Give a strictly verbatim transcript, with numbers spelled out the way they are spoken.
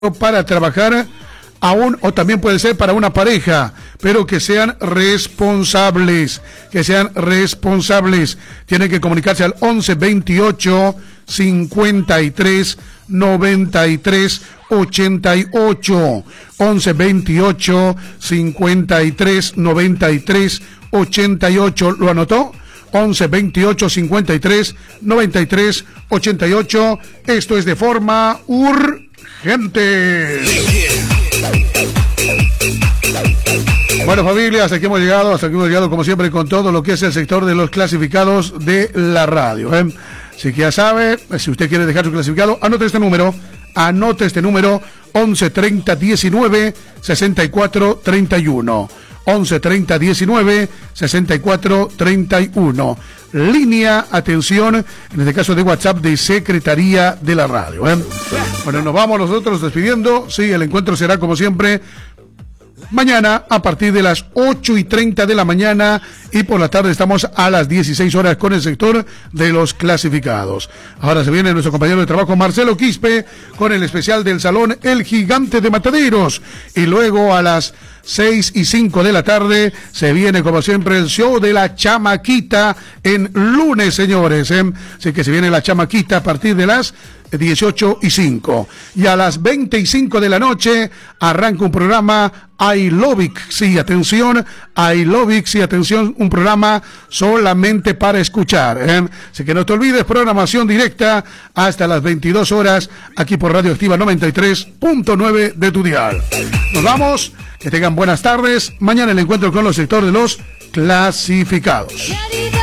para trabajar aún, o también puede ser para una pareja, pero que sean responsables, que sean responsables. Tienen que comunicarse al once veintiocho cincuenta y tres noventa y tres ochenta y ocho, once veintiocho cincuenta y tres noventa y tres ochenta y ocho. ¿Lo anotó? once veintiocho cincuenta y tres noventa y tres ochenta y ocho. Esto es de forma urgente. Bueno, familia, hasta aquí hemos llegado, hasta aquí hemos llegado como siempre con todo lo que es el sector de los clasificados de la radio, ¿eh? Así que ya sabe, si usted quiere dejar su clasificado, anote este número, anote este número, once treinta diecinueve sesenta y cuatro treinta y uno. once treinta diecinueve sesenta y cuatro treinta y uno. Línea, atención, en este caso de WhatsApp de Secretaría de la Radio, ¿eh? Bueno, nos vamos nosotros despidiendo. Sí, el encuentro será como siempre mañana a partir de las ocho y treinta de la mañana, y por la tarde estamos a las dieciséis horas con el sector de los clasificados. Ahora se viene nuestro compañero de trabajo Marcelo Quispe con el especial del Salón El Gigante de Mataderos, y luego a las seis y cinco de la tarde se viene como siempre el show de la Chamaquita en lunes, señores, ¿eh? Así que se viene la Chamaquita a partir de las dieciocho y cinco, y a las veinte y cinco de la noche arranca un programa I Love It, sí, atención, I Love It, sí, atención, un programa solamente para escuchar, ¿eh? Así que no te olvides, programación directa hasta las veintidós horas aquí por Radio Activa noventa y tres punto nueve de tu dial. Nos vamos, que tengan buenas tardes. Mañana el encuentro con los sectores de los clasificados.